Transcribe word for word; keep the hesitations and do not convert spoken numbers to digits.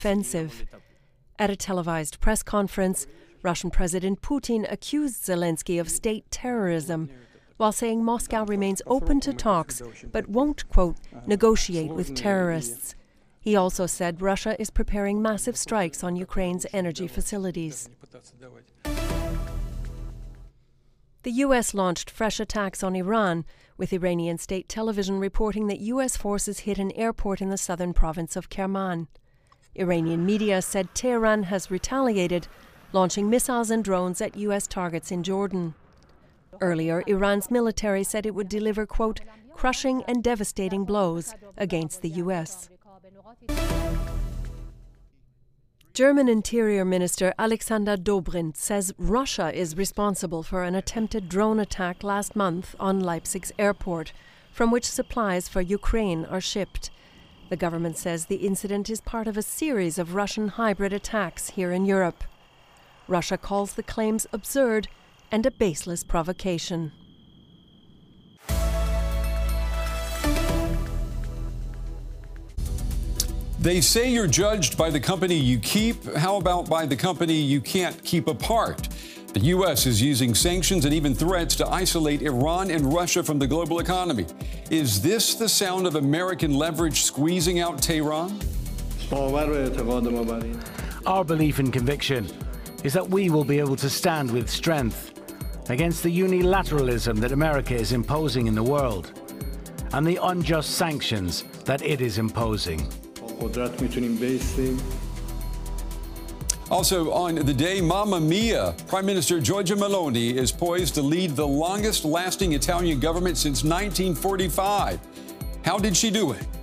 offensive. At a televised press conference, Russian President Putin accused Zelensky of state terrorism, while saying Moscow remains open to talks but won't, quote, negotiate with terrorists. He also said Russia is preparing massive strikes on Ukraine's energy facilities. The U S launched fresh attacks on Iran, with Iranian state television reporting that U S forces hit an airport in the southern province of Kerman. Iranian media said Tehran has retaliated, launching missiles and drones at U S targets in Jordan. Earlier, Iran's military said it would deliver, quote, crushing and devastating blows against the U S. German Interior Minister Alexander Dobrindt says Russia is responsible for an attempted drone attack last month on Leipzig's airport, from which supplies for Ukraine are shipped. The government says the incident is part of a series of Russian hybrid attacks here in Europe. Russia calls the claims absurd and a baseless provocation. They say you're judged by the company you keep. How about by the company you can't keep apart? The U S is using sanctions and even threats to isolate Iran and Russia from the global economy. Is this the sound of American leverage squeezing out Tehran? Our belief and conviction is that we will be able to stand with strength against the unilateralism that America is imposing in the world and the unjust sanctions that it is imposing. Also on the day, Mamma Mia, Prime Minister Giorgia Meloni is poised to lead the longest-lasting Italian government since nineteen forty-five. How did she do it?